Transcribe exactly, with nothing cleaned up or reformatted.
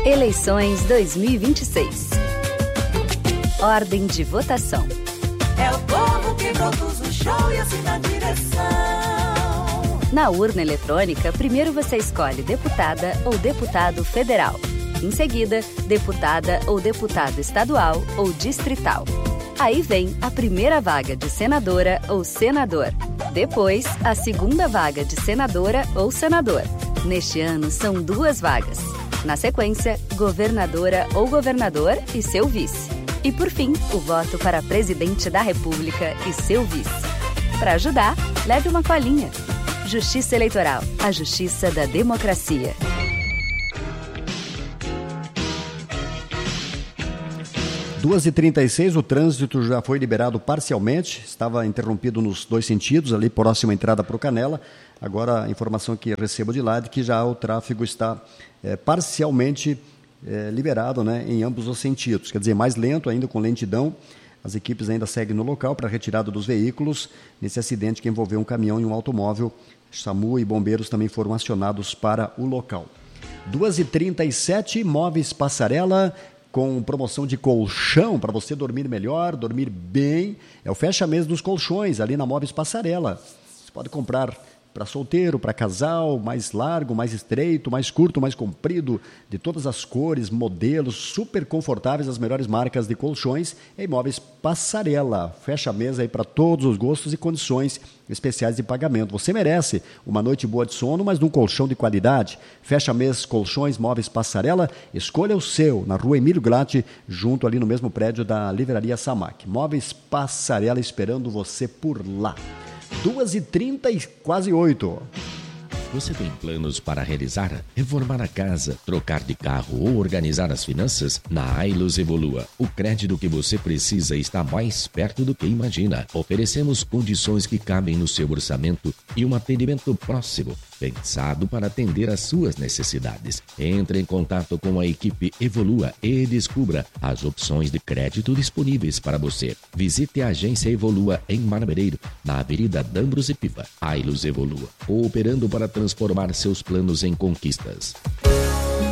Eleições dois mil e vinte e seis. Ordem de votação. É o povo que produz o show e assina a direção. Na urna eletrônica, primeiro você escolhe deputada ou deputado federal. Em seguida, deputada ou deputado estadual ou distrital. Aí vem a primeira vaga de senadora ou senador. Depois, a segunda vaga de senadora ou senador. Neste ano, são duas vagas. Na sequência, governadora ou governador e seu vice. E, por fim, o voto para presidente da República e seu vice. Para ajudar, leve uma colinha. Justiça Eleitoral, a justiça da democracia. duas e trinta e seis, o trânsito já foi liberado parcialmente, estava interrompido nos dois sentidos, ali próximo à entrada para o Canela. Agora, a informação que recebo de lá é que já o tráfego está é, parcialmente é, liberado, né, em ambos os sentidos. Quer dizer, mais lento ainda, com lentidão. As equipes ainda seguem no local para a retirada dos veículos nesse acidente que envolveu um caminhão e um automóvel. SAMU e bombeiros também foram acionados para o local. duas e trinta e sete, Móveis Passarela, com promoção de colchão para você dormir melhor, dormir bem. É o fecha-mês dos colchões ali na Móveis Passarela. Você pode comprar para solteiro, para casal, mais largo, mais estreito, mais curto, mais comprido, de todas as cores, modelos, super confortáveis, as melhores marcas de colchões em Móveis Passarela. Fecha a mesa aí para todos os gostos e condições especiais de pagamento. Você merece uma noite boa de sono, mas num colchão de qualidade. Fecha mês Colchões Móveis Passarela. Escolha o seu, na rua Emílio Glatti, junto ali no mesmo prédio da Livraria Samac. Móveis Passarela esperando você por lá. duas e trinta e quase oito. Você tem planos para realizar, reformar a casa, trocar de carro ou organizar as finanças? Na Ailus Evolua, o crédito que você precisa está mais perto do que imagina. Oferecemos condições que cabem no seu orçamento e um atendimento próximo, pensado para atender às suas necessidades. Entre em contato com a equipe Evolua e descubra as opções de crédito disponíveis para você. Visite a agência Evolua em Marmereiro, na Avenida Dambros e Piva. Ailus Evolua, cooperando para transformar seus planos em conquistas.